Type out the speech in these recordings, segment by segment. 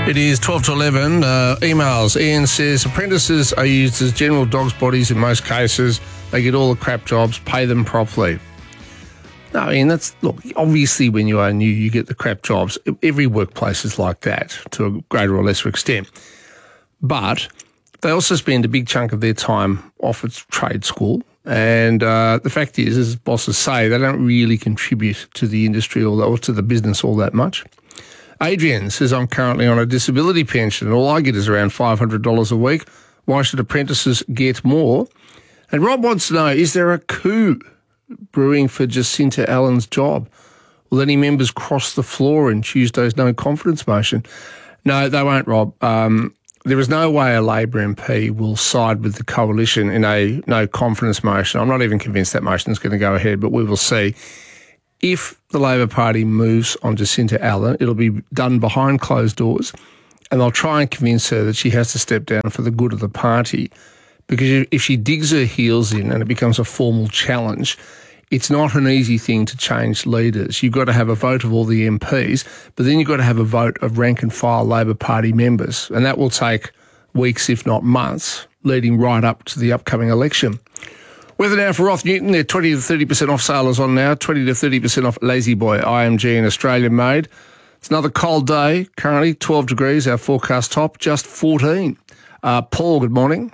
It is 12 to 11. Emails. Ian says, apprentices are used as general dog's bodies in most cases. They get all the crap jobs, pay them properly. No, Ian, look, obviously when you are new, you get the crap jobs. Every workplace is like that to a greater or lesser extent. But they also spend a big chunk of their time off at trade school. And the fact is, as bosses say, they don't really contribute to the industry or to the business all that much. Adrian says, I'm currently on a disability pension and all I get is around $500 a week. Why should apprentices get more? And Rob wants to know, is there a coup brewing for Jacinta Allen's job? Will any members cross the floor in Tuesday's no confidence motion? No, they won't, Rob. There is no way a Labor MP will side with the coalition in a no confidence motion. I'm not even convinced that motion is going to go ahead, but we will see. If the Labor Party moves on Jacinta Allen, it'll be done behind closed doors, and they'll try and convince her that she has to step down for the good of the party. Because if she digs her heels in and it becomes a formal challenge, it's not an easy thing to change leaders. You've got to have a vote of all the MPs, but then you've got to have a vote of rank and file Labor Party members, and that will take weeks, if not months, leading right up to the upcoming election. Weather now for Roth Newton. They're 20 to 30% off sailors on now, 20 to 30% off Lazy Boy IMG and Australian made. It's another cold day, currently 12 degrees, our forecast top, just 14. Paul, good morning.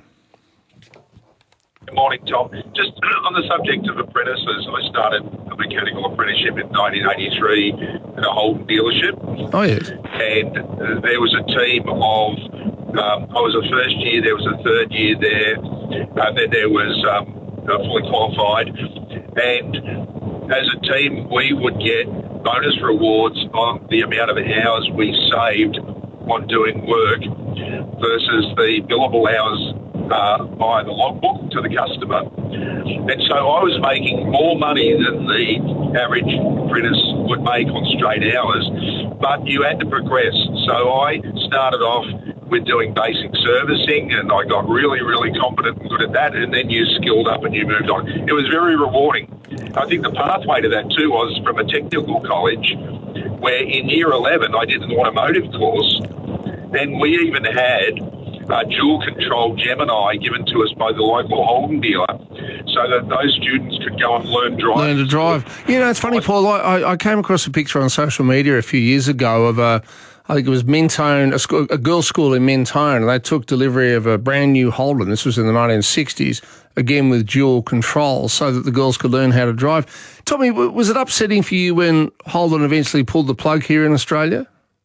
Good morning, Tom. Just on the subject of apprentices, I started a mechanical apprenticeship in 1983 at a Holden dealership. Oh, yes. And there was a team of, I was a first year, there was a third year there, then there was fully qualified. And as a team, we would get bonus rewards on the amount of hours we saved on doing work versus the billable hours by the logbook to the customer. And so I was making more money than the average apprentice would make on straight hours, but you had to progress. So I started off with doing basic servicing and I got really, really competent and good at that, and then you skilled up and you moved on. It was very rewarding. I think the pathway to that too was from a technical college where in year 11 I did an automotive course, and we even had a dual-control Gemini given to us by the local Holden dealer so that those students could go and learn to drive. You know, it's funny, Paul, I came across a picture on social media a few years ago of I think it was Mentone, a girls' school in Mentone, and they took delivery of a brand new Holden. This was in the 1960s, again with dual control, so that the girls could learn how to drive. Tell me, was it upsetting for you when Holden eventually pulled the plug here in Australia?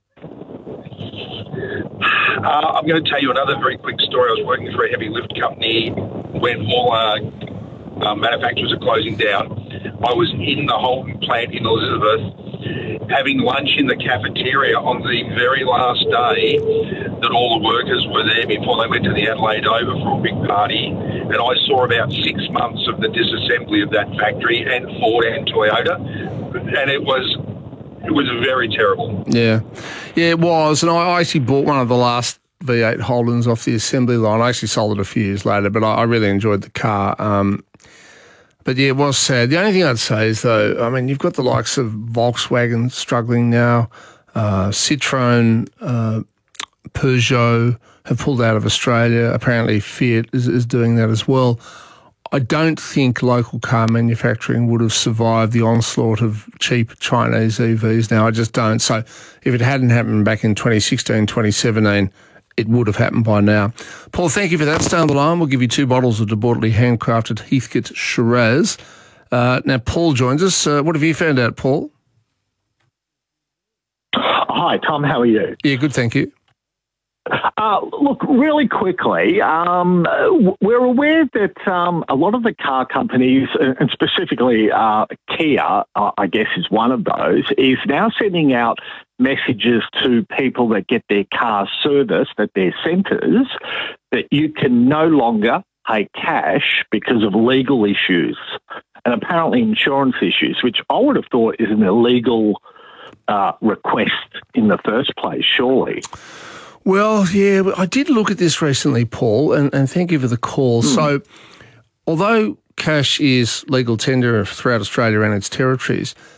I'm going to tell you another very quick story. I was working for a heavy lift company when all manufacturers are closing down. I was in the Holden plant in Elizabeth having lunch in the cafeteria on the very last day that all the workers were there before they went to the Adelaide Oval for a big party. And I saw about 6 months of the disassembly of that factory and Ford and Toyota. And it was very terrible. Yeah, it was. And I actually bought one of the last V8 Holdens off the assembly line. I actually sold it a few years later, but I really enjoyed the car. But yeah, it was sad. The only thing I'd say is, though, I mean, you've got the likes of Volkswagen struggling now, Citroën, Peugeot have pulled out of Australia. Apparently Fiat is doing that as well. I don't think local car manufacturing would have survived the onslaught of cheap Chinese EVs now. I just don't. So if it hadn't happened back in 2016, 2017, it would have happened by now. Paul, thank you for that. Stay on the line. We'll give you 2 bottles of debauchery handcrafted Heathcote Shiraz. Now, Paul joins us. What have you found out, Paul? Hi, Tom. How are you? Yeah, good, thank you. Look, really quickly, we're aware that a lot of the car companies, and specifically Kia, I guess is one of those, is now sending out messages to people that get their cars serviced at their centres that you can no longer pay cash because of legal issues and apparently insurance issues, which I would have thought is an illegal request in the first place, surely. Well, yeah, I did look at this recently, Paul, and thank you for the call. So although cash is legal tender throughout Australia and its territories,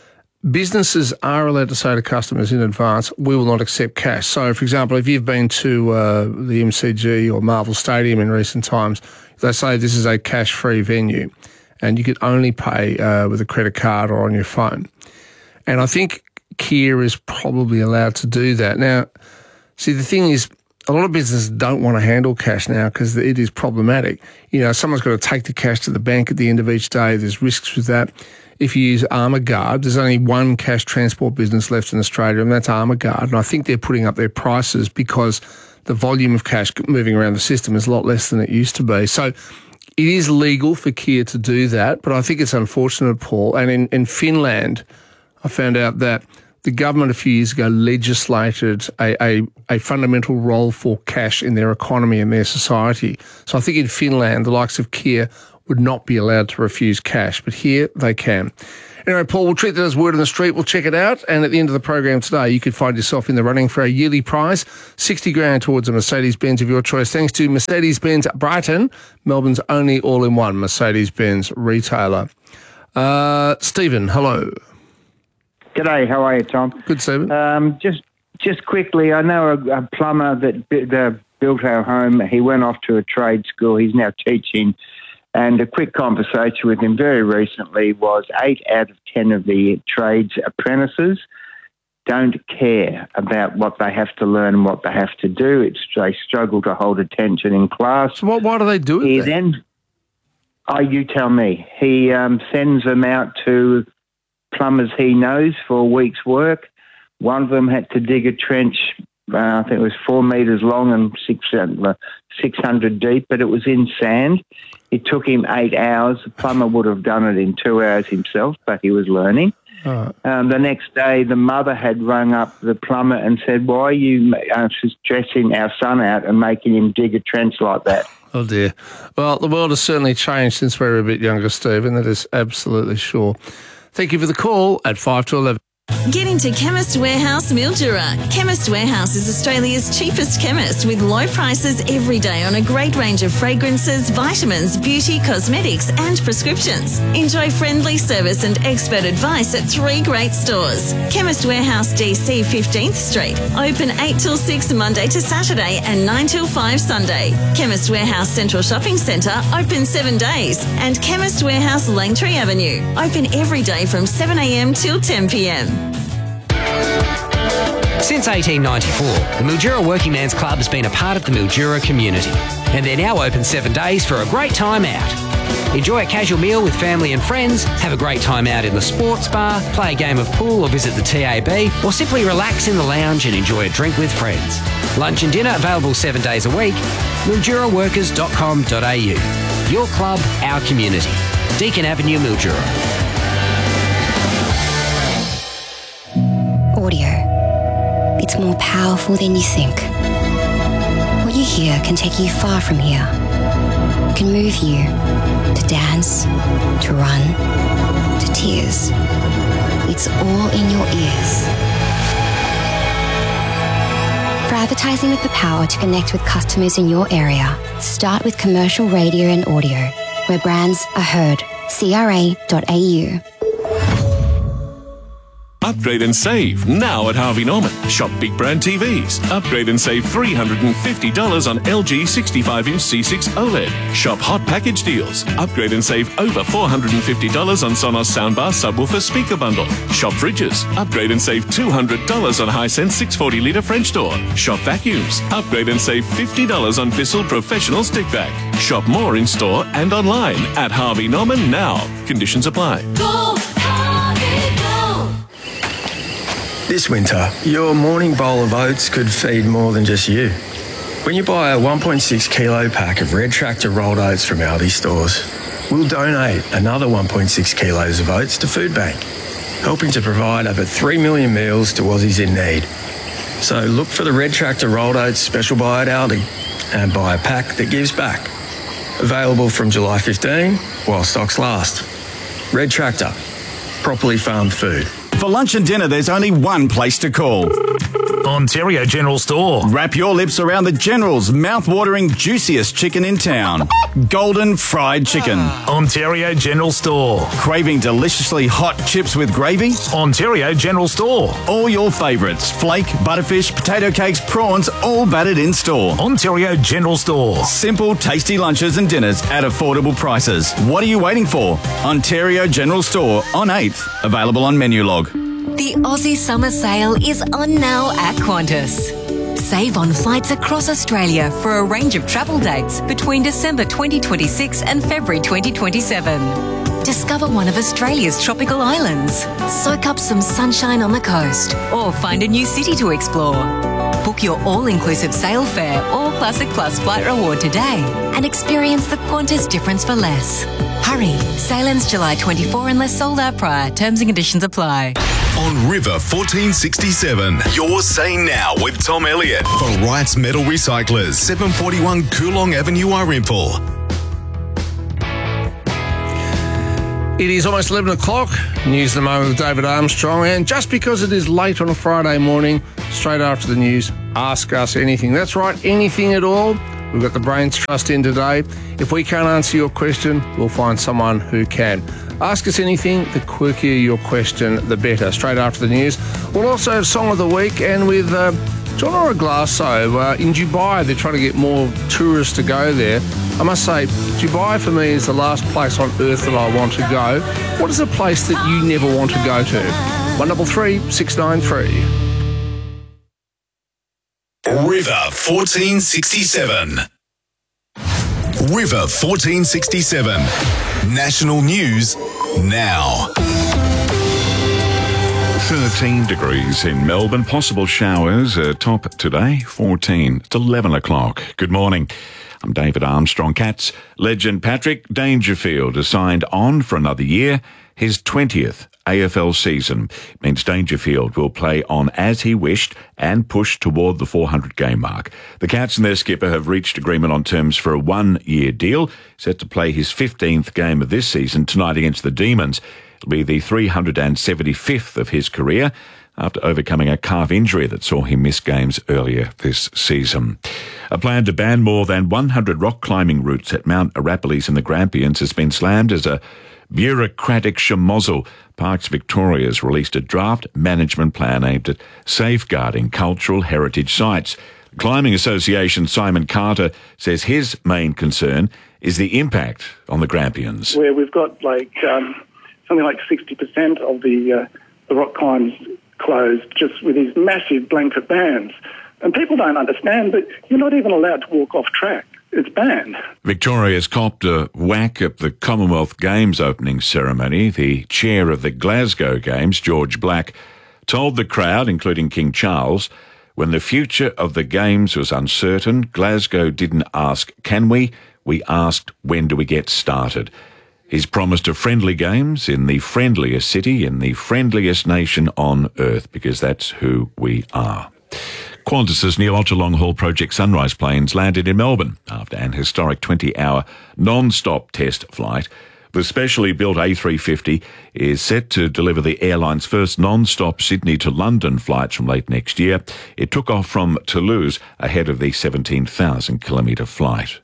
businesses are allowed to say to customers in advance, we will not accept cash. So, for example, if you've been to the MCG or Marvel Stadium in recent times, they say this is a cash-free venue and you can only pay with a credit card or on your phone. And I think Kia is probably allowed to do that. Now, see, the thing is, a lot of businesses don't want to handle cash now because it is problematic. You know, someone's got to take the cash to the bank at the end of each day. There's risks with that. If you use Armourguard, there's only one cash transport business left in Australia, and that's Armourguard. And I think they're putting up their prices because the volume of cash moving around the system is a lot less than it used to be. So it is legal for Kia to do that, but I think it's unfortunate, Paul. And in Finland, I found out that the government a few years ago legislated a fundamental role for cash in their economy and their society. So I think in Finland, the likes of Kia would not be allowed to refuse cash, but here they can. Anyway, Paul, we'll treat that as word on the street. We'll check it out. And at the end of the program today, you could find yourself in the running for a yearly prize, $60,000 towards a Mercedes-Benz of your choice, thanks to Mercedes-Benz Brighton, Melbourne's only all-in-one Mercedes-Benz retailer. Stephen, hello. G'day, how are you, Tom? Good, Stephen. Just quickly, I know a plumber that built our home. He went off to a trade school. He's now teaching. And a quick conversation with him very recently was 8 out of 10 of the trades apprentices don't care about what they have to learn and what they have to do. They struggle to hold attention in class. So why do they do it then? You tell me. He sends them out to plumbers he knows for a week's work. One of them had to dig a trench, I think it was 4 metres long and 600 deep, but it was in sand. It took him 8 hours. The plumber would have done it in 2 hours himself, but he was learning. The next day, the mother had rung up the plumber and said, why are you stressing our son out and making him dig a trench like that? Oh, dear. Well, the world has certainly changed since we were a bit younger, Stephen. That is absolutely sure. Thank you for the call at 5 to 11. Get into Chemist Warehouse Mildura. Chemist Warehouse is Australia's cheapest chemist with low prices every day on a great range of fragrances, vitamins, beauty, cosmetics and prescriptions. Enjoy friendly service and expert advice at 3 great stores. Chemist Warehouse DC 15th Street. Open 8 till 6 Monday to Saturday and 9 till 5 Sunday. Chemist Warehouse Central Shopping Centre open 7 days. And Chemist Warehouse Langtree Avenue. Open every day from 7 a.m. till 10 p.m. Since 1894, the Mildura Working Man's Club has been a part of the Mildura community, and they're now open 7 days for a great time out. Enjoy a casual meal with family and friends, have a great time out in the sports bar, play a game of pool or visit the TAB, or simply relax in the lounge and enjoy a drink with friends. Lunch and dinner available 7 days a week. MilduraWorkers.com.au. Your club, our community. Deakin Avenue, Mildura. Audio. It's more powerful than you think. What you hear can take you far from here. It can move you to dance, to run, to tears. It's all in your ears. For advertising with the power to connect with customers in your area, start with commercial radio and audio, where brands are heard. CRA.au. Upgrade and save now at Harvey Norman. Shop big brand TVs. Upgrade and save $350 on LG 65-inch C6 OLED. Shop hot package deals. Upgrade and save over $450 on Sonos soundbar subwoofer speaker bundle. Shop fridges. Upgrade and save $200 on Hisense 640-litre French door. Shop vacuums. Upgrade and save $50 on Bissell Professional stick vac. Shop more in store and online at Harvey Norman now. Conditions apply. Go Harvey, go! This winter, your morning bowl of oats could feed more than just you. When you buy a 1.6 kilo pack of Red Tractor rolled oats from Aldi stores, we'll donate another 1.6 kilos of oats to Food Bank, helping to provide over 3 million meals to Aussies in need. So look for the Red Tractor rolled oats special buy at Aldi and buy a pack that gives back. Available from July 15 while stocks last. Red Tractor, properly farmed food. For lunch and dinner, there's only one place to call. Ontario General Store. Wrap your lips around the General's mouth-watering, juiciest chicken in town. Golden Fried Chicken. Ontario General Store. Craving deliciously hot chips with gravy? Ontario General Store. All your favourites, flake, butterfish, potato cakes, prawns, all battered in store. Ontario General Store. Simple, tasty lunches and dinners at affordable prices. What are you waiting for? Ontario General Store on 8th. Available on Menulog. The Aussie Summer Sale is on now at Qantas. Save on flights across Australia for a range of travel dates between December 2026 and February 2027. Discover one of Australia's tropical islands, soak up some sunshine on the coast, or find a new city to explore. Book your all-inclusive sail fare or Classic Plus flight reward today and experience the Qantas difference for less. Hurry, sail ends July 24 unless sold out prior. Terms and conditions apply. On River 1467, you're Say Now with Tom Elliott for Wright's Metal Recyclers, 741 Coolong Avenue, Arimpool. It is almost 11 o'clock. News at the moment with David Armstrong. And just because it is late on a Friday morning, straight after the news, ask us anything. That's right, anything at all. We've got the Brains Trust in today. If we can't answer your question, we'll find someone who can. Ask us anything. The quirkier your question, the better. Straight after the news. We'll also have Song of the Week, and with John Oraglasso in Dubai, they're trying to get more tourists to go there. I must say, Dubai for me is the last place on earth that I want to go. What is a place that you never want to go to? 133 693. River 1467. River 1467. National news now. 13 degrees in Melbourne. Possible showers top today. 14. It's 11 o'clock. Good morning. I'm David Armstrong. Cats legend Patrick Dangerfield has signed on for another year. His 20th AFL season means Dangerfield will play on as he wished and push toward the 400-game mark. The Cats and their skipper have reached agreement on terms for a one-year deal, set to play his 15th game of this season tonight against the Demons. It'll be the 375th of his career after overcoming a calf injury that saw him miss games earlier this season. A plan to ban more than 100 rock climbing routes at Mount Arapiles in the Grampians has been slammed as a bureaucratic schmozzle. Parks Victoria has released a draft management plan aimed at safeguarding cultural heritage sites. Climbing Association Simon Carter says his main concern is the impact on the Grampians. Where we've got something like 60% of the rock climbs closed just with these massive blanket bans. And people don't understand that you're not even allowed to walk off track. It's banned. Victoria's copped a whack at the Commonwealth Games opening ceremony. The chair of the Glasgow Games, George Black, told the crowd, including King Charles, when the future of the Games was uncertain, Glasgow didn't ask, can we? We asked, when do we get started? He's promised a friendly Games in the friendliest city, in the friendliest nation on earth, because that's who we are. Qantas's new ultra-long-haul Project Sunrise planes landed in Melbourne after an historic 20-hour non-stop test flight. The specially built A350 is set to deliver the airline's first non-stop Sydney to London flights from late next year. It took off from Toulouse ahead of the 17,000-kilometre flight.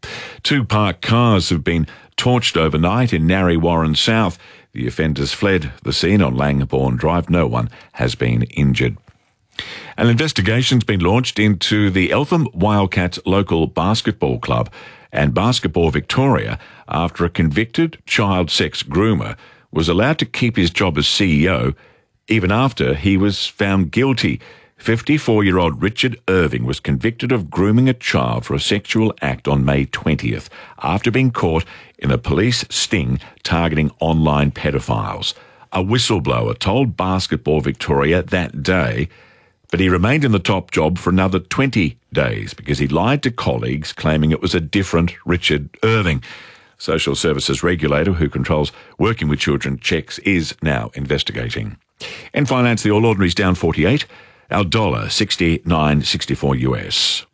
2 parked cars have been torched overnight in Narre Warren South. The offenders fled the scene on Langbourne Drive. No one has been injured. An investigation's been launched into the Eltham Wildcats local basketball club and Basketball Victoria after a convicted child sex groomer was allowed to keep his job as CEO even after he was found guilty. 54-year-old Richard Irving was convicted of grooming a child for a sexual act on May 20th after being caught in a police sting targeting online pedophiles. A whistleblower told Basketball Victoria that day, but he remained in the top job for another 20 days because he lied to colleagues claiming it was a different Richard Irving. Social Services regulator who controls working with children checks is now investigating. In finance, the All Ordinary's down 48, our dollar 69.64 US.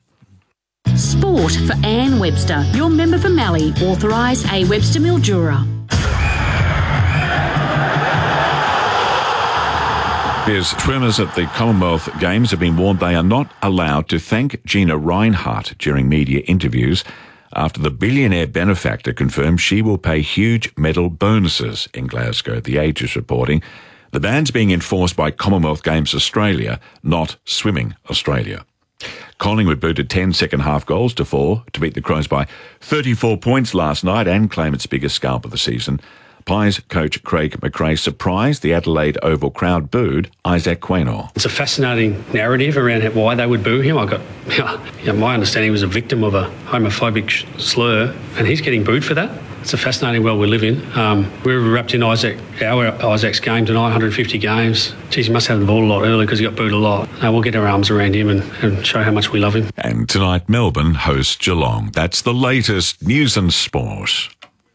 Sport for Anne Webster, your member for Mallee, authorised A. Webster Mildura. Here's swimmers at the Commonwealth Games have been warned they are not allowed to thank Gina Reinhart during media interviews after the billionaire benefactor confirmed she will pay huge medal bonuses in Glasgow. The Age is reporting the ban's being enforced by Commonwealth Games Australia, not Swimming Australia. Collingwood booted 10 second-half goals to 4 to beat the Crows by 34 points last night and claim its biggest scalp of the season. Pies coach Craig McRae surprised the Adelaide Oval crowd booed Isaac Quaynor. It's a fascinating narrative around why they would boo him. My understanding was a victim of a homophobic slur, and he's getting booed for that. It's a fascinating world we live in. We're wrapped in Isaac's game tonight, 150 games. Geez, he must have the ball a lot early because he got booed a lot. We'll get our arms around him and show how much we love him. And tonight, Melbourne hosts Geelong. That's the latest news and sport.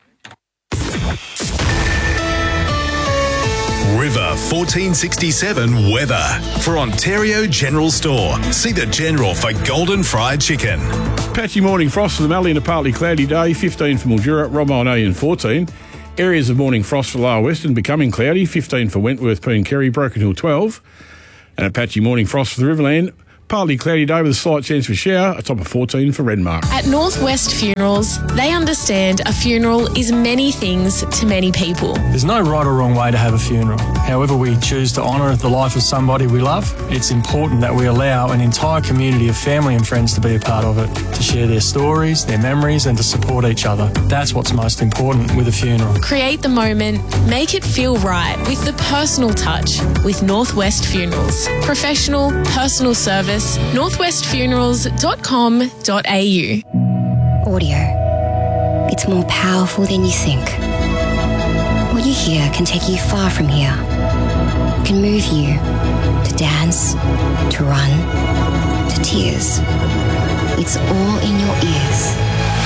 River 1467 weather for Ontario General Store. See the General for golden fried chicken. Patchy morning frost for the Mallee and a partly cloudy day, 15 for Mildura, Romonoian 14. Areas of morning frost for Lower Western becoming cloudy, 15 for Wentworth, Poon Kerry, Broken Hill 12. And a patchy morning frost for the Riverland. Partly cloudy day with a slight chance for shower, a top of 14 for Renmark. At Northwest Funerals, they understand a funeral is many things to many people. There's no right or wrong way to have a funeral. However we choose to honour the life of somebody we love, it's important that we allow an entire community of family and friends to be a part of it, to share their stories, their memories and to support each other. That's what's most important with a funeral. Create the moment, make it feel right with the personal touch with Northwest Funerals. Professional, personal service, northwestfunerals.com.au. Audio. It's more powerful than you think. What you hear can take you far from here. It can move you to dance, to run, to tears. It's all in your ears.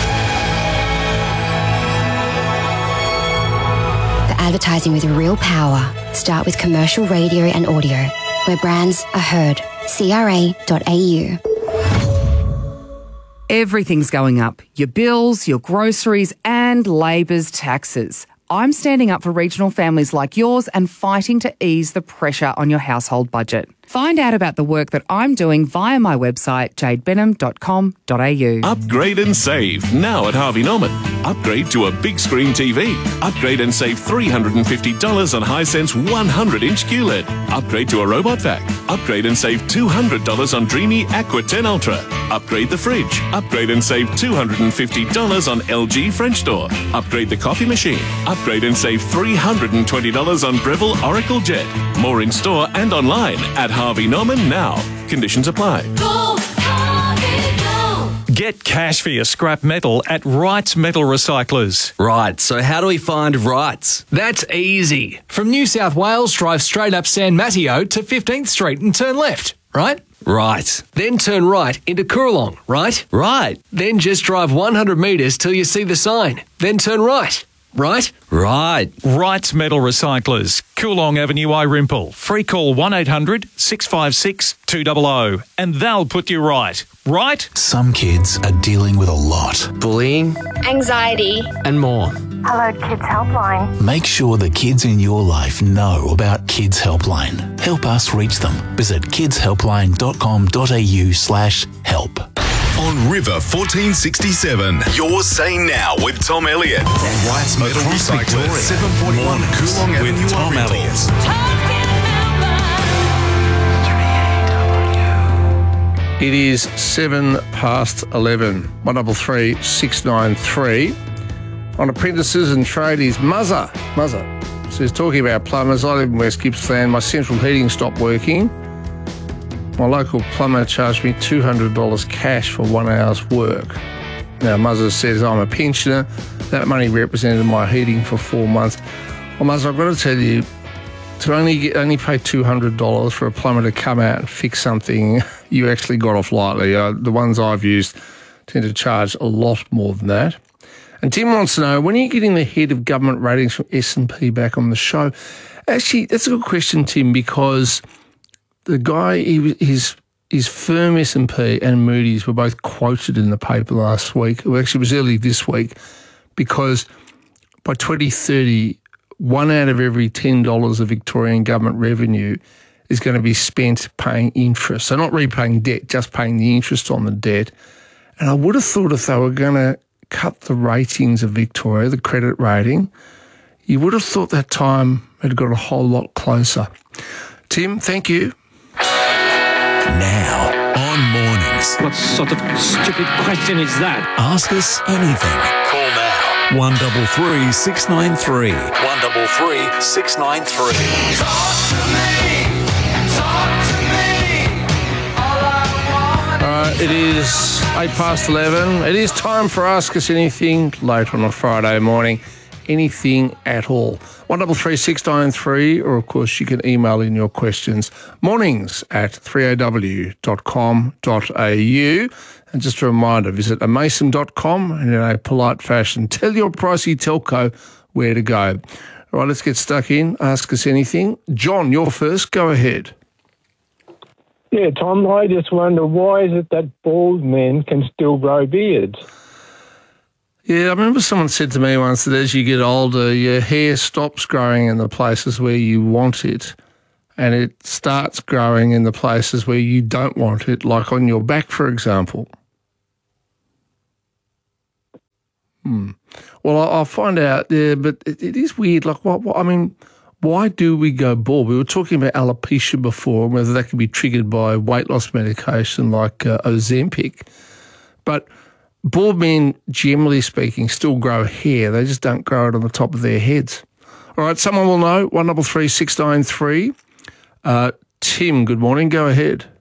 The advertising with real power. Start with commercial radio and audio, where brands are heard. CRA.au. Everything's going up. Your bills, your groceries and Labor's taxes. I'm standing up for regional families like yours and fighting to ease the pressure on your household budget. Find out about the work that I'm doing via my website, jadebenham.com.au. Upgrade and save now at Harvey Norman. Upgrade to a big screen TV. Upgrade and save $350 on Hisense 100-inch QLED. Upgrade to a robot vac. Upgrade and save $200 on Dreamy Aqua 10 Ultra. Upgrade the fridge. Upgrade and save $250 on LG French door. Upgrade the coffee machine. Upgrade and save $320 on Breville Oracle Jet. More in store and online at Harvey Norman now. Conditions apply. Go, Harvey, go. Get cash for your scrap metal at Wrights Metal Recyclers. Right, so how do we find Wrights? That's easy. From New South Wales, drive straight up San Mateo to 15th Street and turn left, right? Right. Then turn right into Coorong, right? Right. Then just drive 100 metres till you see the sign. Then turn right. Right? Right. Wrights Metal Recyclers, Coolong Avenue, Irimple. Free call 1-800-656-200 and they'll put you right. Right? Some kids are dealing with a lot. Bullying. Anxiety. And more. Hello, Kids Helpline. Make sure the kids in your life know about Kids Helpline. Help us reach them. Visit kidshelpline.com.au/help. On River 1467, you're saying now with Tom Elliott from Wrights Metal Recyclers, 741 Coolong Avenue with Tom Elliott. It is 11:07. 133 693. On apprentices and tradies, Muzza says, talking about plumbers, I live in West Gippsland. My central heating stopped working. My local plumber charged me $200 cash for 1 hour's work. Now, Muzza says, I'm a pensioner. That money represented my heating for 4 months. Well, Muzza, I've got to tell you, to only pay $200 for a plumber to come out and fix something, you actually got off lightly. The ones I've used tend to charge a lot more than that. And Tim wants to know, when are you getting the head of government ratings from S&P back on the show? Actually, that's a good question, Tim, because the guy, his firm S&P and Moody's were both quoted in the paper last week. Well, actually, it was early this week, because by 2030, 1 out of every $10 of Victorian government revenue is going to be spent paying interest. So not repaying debt, just paying the interest on the debt. And I would have thought if they were going to cut the ratings of Victoria, the credit rating, you would have thought that time had got a whole lot closer. Tim, thank you. Now on Mornings. What sort of stupid question is that? Ask us anything. Call now. 133 693. 133 693. All right, it is 11:08. It is time for Ask Us Anything late on a Friday morning. Anything at all. 133 693, or of course you can email in your questions. mornings@3aw.com.au. And just a reminder, visit amason.com and in a polite fashion, tell your pricey telco where to go. All right, let's get stuck in. Ask Us Anything. John, you're first. Go ahead. Yeah, Tom, I just wonder, why is it that bald men can still grow beards? Yeah, I remember someone said to me once that as you get older, your hair stops growing in the places where you want it and it starts growing in the places where you don't want it, like on your back, for example. Well, I'll find out, yeah, but it is weird. Like, why do we go bald? We were talking about alopecia before and whether that could be triggered by weight loss medication like Ozempic. But bald men, generally speaking, still grow hair. They just don't grow it on the top of their heads. All right, someone will know. 133 693. Tim, good morning. Go ahead.